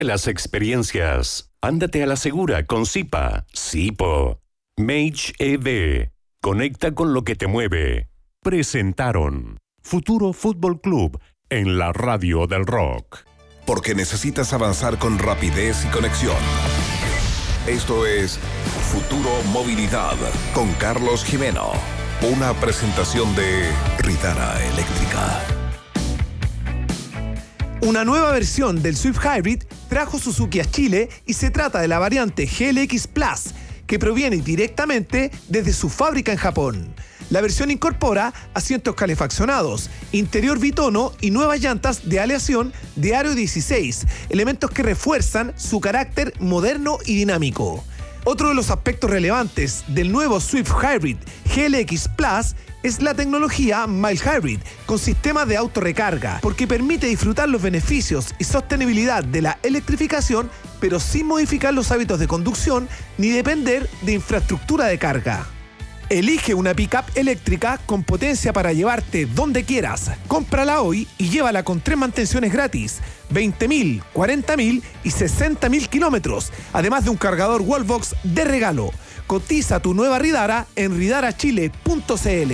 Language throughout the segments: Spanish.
Las experiencias. Ándate a la segura con Zipa. Zipo. Mage EV. Conecta con lo que te mueve. Presentaron Futuro Fútbol Club en la radio del rock. Porque necesitas avanzar con rapidez y conexión. Esto es Futuro Movilidad con Carlos Jimeno. Una presentación de Ridara Eléctrica. Una nueva versión del Swift Hybrid trajo Suzuki a Chile y se trata de la variante GLX Plus, que proviene directamente desde su fábrica en Japón. La versión incorpora asientos calefaccionados, interior bitono y nuevas llantas de aleación de aro 16, elementos que refuerzan su carácter moderno y dinámico. Otro de los aspectos relevantes del nuevo Swift Hybrid GLX Plus es la tecnología Mild Hybrid, con sistema de autorrecarga, porque permite disfrutar los beneficios y sostenibilidad de la electrificación, pero sin modificar los hábitos de conducción ni depender de infraestructura de carga. Elige una pickup eléctrica con potencia para llevarte donde quieras. Cómprala hoy y llévala con 3 mantenciones gratis, 20.000, 40.000 y 60.000 kilómetros, además de un cargador Wallbox de regalo. Cotiza tu nueva Ridara en ridarachile.cl.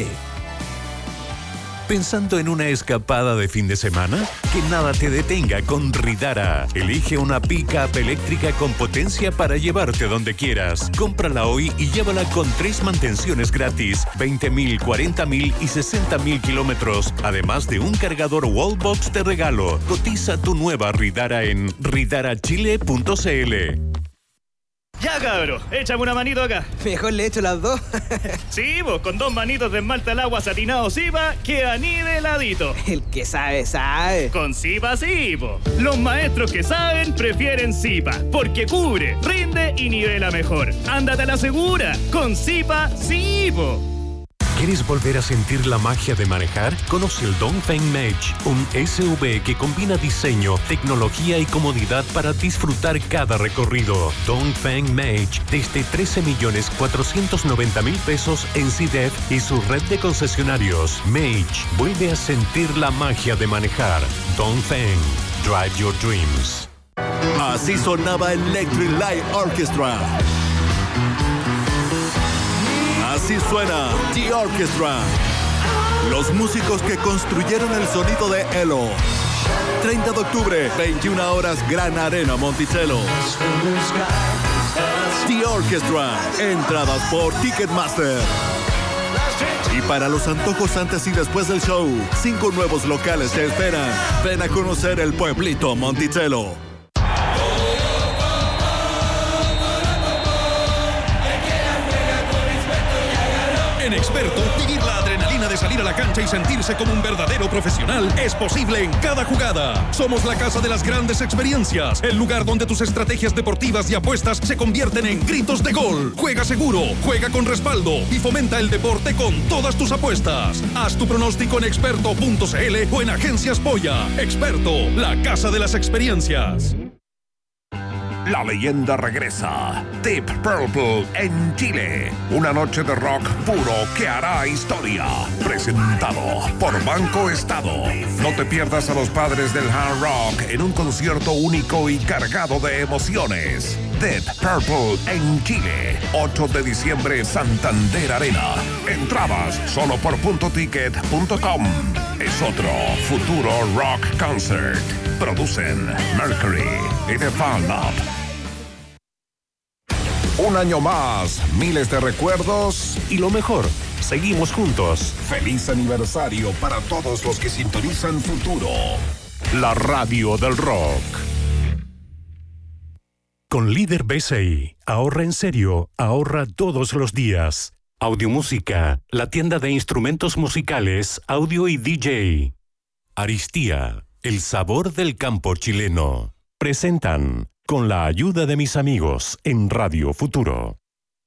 ¿Pensando en una escapada de fin de semana? Que nada te detenga con Ridara. Elige una pick-up eléctrica con potencia para llevarte donde quieras. Cómprala hoy y llévala con 3 mantenciones gratis, 20.000, 40.000 y 60.000 kilómetros, además de un cargador Wallbox de regalo. Cotiza tu nueva Ridara en ridarachile.cl. Ya, cabro, échame una manito acá. Mejor le echo las dos. Sí, vos, con 2 manitos de esmalte al agua satinado Zipa, queda niveladito. El que sabe, sabe. Con Zipa sí, po. Los maestros que saben prefieren Zipa, porque cubre, rinde y nivela mejor. Ándate a la segura, con Zipa sí, po. ¿Quieres volver a sentir la magia de manejar? Conoce el Dongfeng Mage, un SUV que combina diseño, tecnología y comodidad para disfrutar cada recorrido. Dongfeng Mage, desde 13.490.000 pesos en CIDEF y su red de concesionarios. Mage, vuelve a sentir la magia de manejar. Dongfeng, drive your dreams. Así sonaba Electric Light Orchestra. Así suena The Orchestra. Los músicos que construyeron el sonido de Elo. 30 de octubre, 21 horas, Gran Arena Monticello. The Orchestra. Entradas por Ticketmaster. Y para los antojos antes y después del show, 5 nuevos locales te esperan. Ven a conocer el pueblito Monticello. En Experto, vivir la adrenalina de salir a la cancha y sentirse como un verdadero profesional es posible en cada jugada. Somos la casa de las grandes experiencias, el lugar donde tus estrategias deportivas y apuestas se convierten en gritos de gol. Juega seguro, juega con respaldo y fomenta el deporte con todas tus apuestas. Haz tu pronóstico en experto.cl o en Agencias Polla. Experto, la casa de las experiencias. La leyenda regresa. Deep Purple en Chile. Una noche de rock puro que hará historia. Presentado por Banco Estado. No te pierdas a los padres del hard rock en un concierto único y cargado de emociones. Deep Purple en Chile. 8 de diciembre, Santander Arena. Entradas solo por puntoticket.com. Es otro futuro rock concert. Producen Mercury y The Fan Up. Un año más, miles de recuerdos Y lo mejor, seguimos juntos. Feliz aniversario para todos los que sintonizan Futuro. La radio del rock. Con Líder BCI, ahorra en serio, ahorra todos los días. Audiomúsica, la tienda de instrumentos musicales, audio y DJ. Aristía, el sabor del campo chileno. Presentan, con la ayuda de mis amigos en Radio Futuro.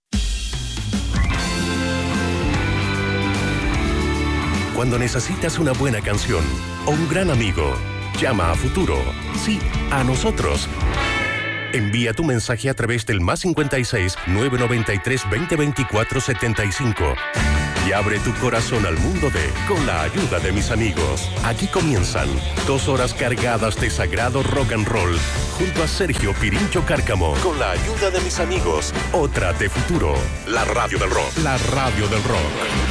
Cuando necesitas una buena canción o un gran amigo, llama a Futuro. Sí, a nosotros. Envía tu mensaje a través del +56 993 2024 75. y abre tu corazón al mundo de Con la ayuda de mis amigos. Aquí comienzan 2 horas cargadas de sagrado rock and roll junto a Sergio Pirincho Cárcamo. Con la ayuda de mis amigos, otra de futuro. La radio del rock. La radio del rock.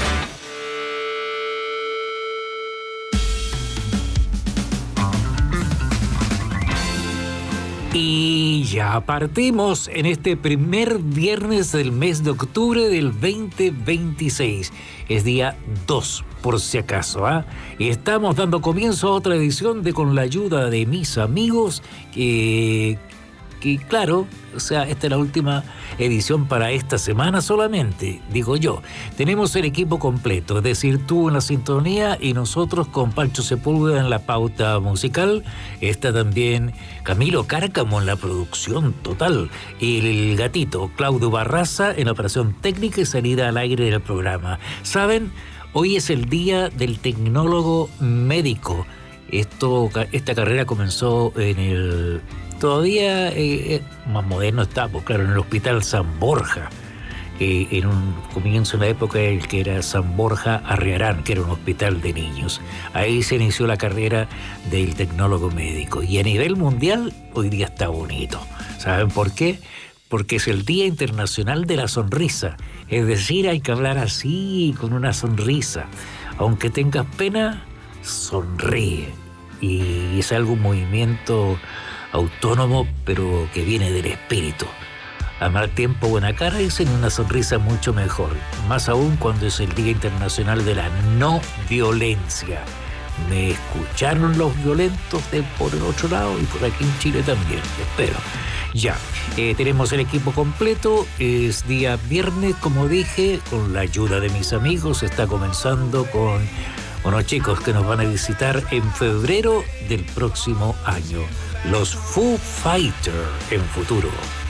Y ya partimos en este primer viernes del mes de octubre del 2026. Es día 2, por si acaso, ¿ah? Y estamos dando comienzo a otra edición de Con la ayuda de mis amigos, que claro, o sea, esta es la última edición para esta semana solamente, digo yo. Tenemos el equipo completo, es decir, tú en la sintonía y nosotros con Pancho Sepúlveda en la pauta musical. Está también Camilo Cárcamo en la producción total. Y el gatito Claudio Barraza en la operación técnica y salida al aire del programa. ¿Saben? Hoy es el día del tecnólogo médico. Esta carrera comenzó en el... Todavía más moderno está, pues claro, en el Hospital San Borja, en un comienzo en la época el que era San Borja Arriarán, que era un hospital de niños. Ahí se inició la carrera del tecnólogo médico. Y a nivel mundial, hoy día está bonito. ¿Saben por qué? Porque es el Día Internacional de la Sonrisa. Es decir, hay que hablar así, con una sonrisa. Aunque tengas pena, sonríe. Y es algo, un movimiento autónomo, pero que viene del espíritu. A mal tiempo, buena cara, dicen, una sonrisa mucho mejor. Más aún cuando es el Día Internacional de la No Violencia. Me escucharon los violentos de por el otro lado y por aquí en Chile también, espero. Ya, tenemos el equipo completo. Es día viernes, como dije, con la ayuda de mis amigos. Está comenzando con unos chicos que nos van a visitar en febrero del próximo año. Los Foo Fighters en futuro.